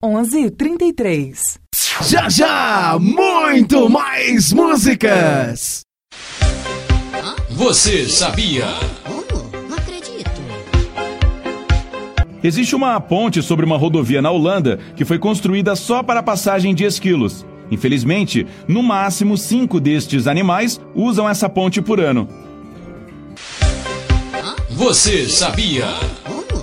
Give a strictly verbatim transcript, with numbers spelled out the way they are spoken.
onze, trinta e três. Já já, muito mais músicas! Você sabia? Oh, não acredito. Existe uma ponte sobre uma rodovia na Holanda que foi construída só para a passagem de esquilos. Infelizmente, no máximo cinco destes animais usam essa ponte por ano. Você sabia?